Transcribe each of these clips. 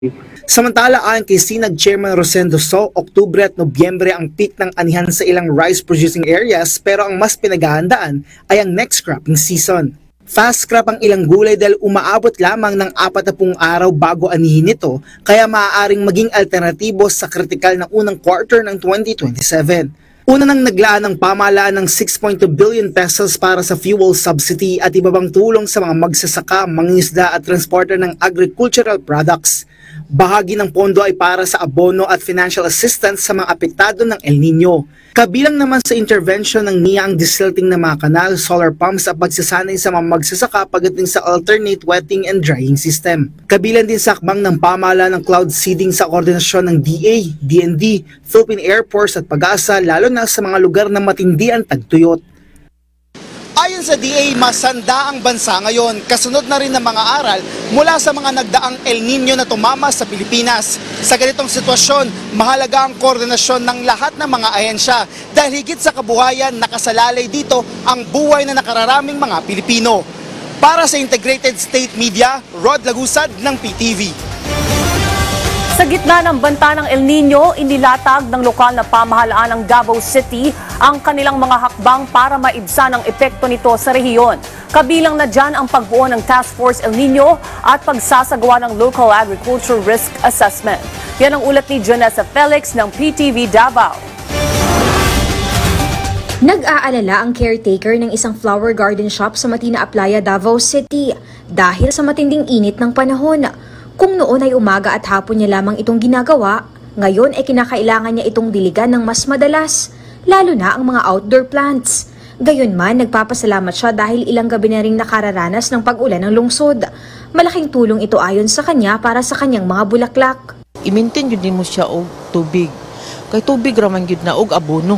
Samantala ayon kay Sinag Chairman Rosendo So, Oktubre at Nobyembre ang peak ng anihan sa ilang rice-producing areas pero ang mas pinaghahandaan ay ang next cropping season. Fast crop ang ilang gulay dahil umaabot lamang ng 40 araw bago anihin ito kaya maaaring maging alternatibo sa kritikal na unang quarter ng 2027. Una nang naglaan ng pamahalaan ng 6.2 billion pesos para sa fuel subsidy at iba pang tulong sa mga magsasaka, mangingisda at transporter ng agricultural products. Bahagi ng pondo ay para sa abono at financial assistance sa mga apektado ng El Nino. Kabilang naman sa intervention ng NIA ang desilting ng mga kanal, solar pumps at pagsasanay sa mga magsasaka pagdating sa alternate wetting and drying system. Kabilang din sa akbang ng pamahalaan ng cloud seeding sa koordinasyon ng DA, DND, Philippine Air Force at Pag-asa lalo na sa mga lugar na matindi ang tagtuyot. Ayon sa DA, masanda ang bansa ngayon, kasunod na rin ng mga aral mula sa mga nagdaang El Nino na tumama sa Pilipinas. Sa ganitong sitwasyon, mahalaga ang koordinasyon ng lahat ng mga ahensya dahil higit sa kabuhayan, nakasalalay dito ang buhay na nakararaming mga Pilipino. Para sa Integrated State Media, Rod Lagusad ng PTV. Sa gitna ng banta ng El Nino, inilatag ng lokal na pamahalaan ng Davao City ang kanilang mga hakbang para maibsan ang epekto nito sa rehiyon. Kabilang na dyan ang pagbuo ng Task Force El Nino at pagsasagawa ng Local Agriculture Risk Assessment. Yan ang ulat ni Jonessa Felix ng PTV Davao. Nag-aalala ang caretaker ng isang flower garden shop sa Matina Aplaya, Davao City dahil sa matinding init ng panahon. Kung noon ay umaga at hapon niya lamang itong ginagawa, ngayon ay kinakailangan niya itong diligan ng mas madalas, lalo na ang mga outdoor plants. Gayunman, nagpapasalamat siya dahil ilang gabi na ring nakararanas ng pag-ulan ng lungsod. Malaking tulong ito ayon sa kanya para sa kanyang mga bulaklak. I-maintain yun din mo siya og tubig. Kay tubig raman yun na og abono.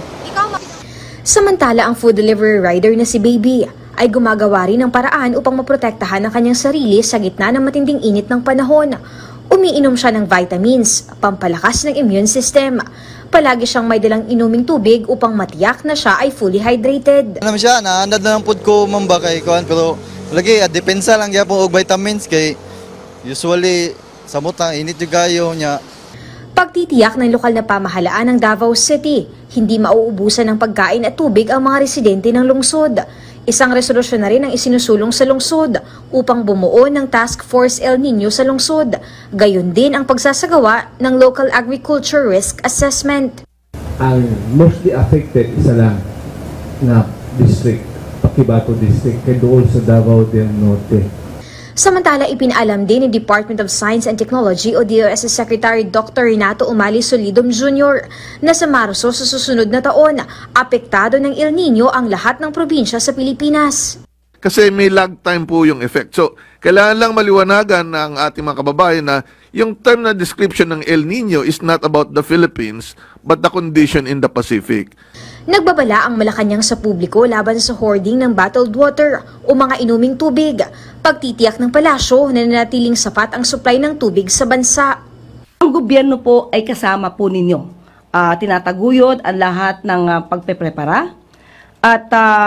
Samantala, ang food delivery rider na si Baby ay gumagawa rin ng paraan upang maprotektahan ang kanyang sarili sa gitna ng matinding init ng panahon. Umiinom siya ng vitamins, pampalakas ng immune system. Palagi siyang may dalang inuming tubig upang matiyak na siya ay fully hydrated. Alam siya, naandad na ng food ko mamba kay Kuan, pero lagi, depensa lang yapon og vitamins kay usually samot ang init yung gayo niya. Pagtitiyak ng lokal na pamahalaan ng Davao City, hindi mauubusan ng pagkain at tubig ang mga residente ng lungsod. Isang resolusyon na rin ang isinusulong sa lungsod upang bumuo ng Task Force El Nino sa lungsod. Gayon din ang pagsasagawa ng Local Agriculture Risk Assessment. Ang mostly affected isa lang na district, Paquibato District, kaya doon sa Davao del Norte. Samantala, ipinaalam din ni Department of Science and Technology o DOST Secretary Dr. Renato Umali Solidum Jr. na sa Marso sa susunod na taon, apektado ng El Nino ang lahat ng probinsya sa Pilipinas. Kasi may lag time po yung effect. So, kailangan lang maliwanagan ng ating mga kababayan na yung term na description ng El Nino is not about the Philippines, but the condition in the Pacific. Nagbabala ang Malacanang sa publiko laban sa hoarding ng bottled water o mga inuming tubig. Pagtitiyak ng palasyo na nanatiling sapat ang supply ng tubig sa bansa. Ang gobyerno po ay kasama po ninyo. Tinataguyod ang lahat ng pagpeprepara at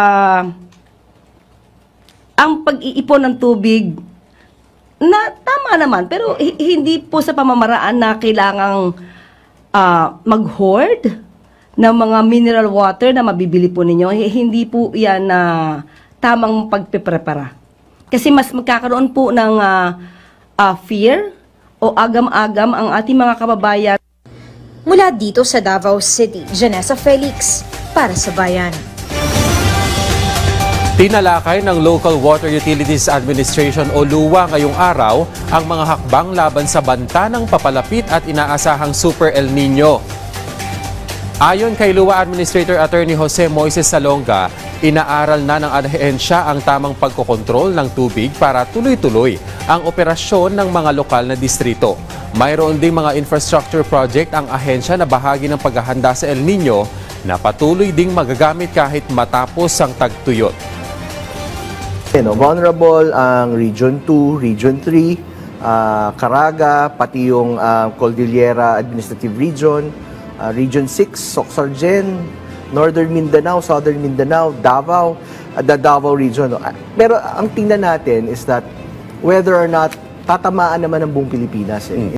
ang pag-iipon ng tubig na tama naman pero hindi po sa pamamaraan na kailangang mag-hoard ng mga mineral water na mabibili po ninyo. Hindi po yan na tamang pagpeprepara. Kasi mas magkakaroon po ng fear o agam-agam ang ating mga kababayan. Mula dito sa Davao City, Jonessa Felix para sa Bayan. Tinalakay ng Local Water Utilities Administration o LUWA ngayong araw ang mga hakbang laban sa banta ng papalapit at inaasahang Super El Nino. Ayon kay LUWA Administrator Attorney Jose Moises Salonga, inaaral na ng ahensya ang tamang pagkokontrol ng tubig para tuloy-tuloy ang operasyon ng mga lokal na distrito. Mayroon ding mga infrastructure project ang ahensya na bahagi ng paghahanda sa El Nino na patuloy ding magagamit kahit matapos ang tagtuyot. Vulnerable ang Region 2, Region 3, Caraga, pati yung Cordillera Administrative Region, Region 6, Soxargen, Northern Mindanao, Southern Mindanao, Davao, the Davao region. Pero ang tingnan natin is that whether or not tatamaan naman ang buong Pilipinas.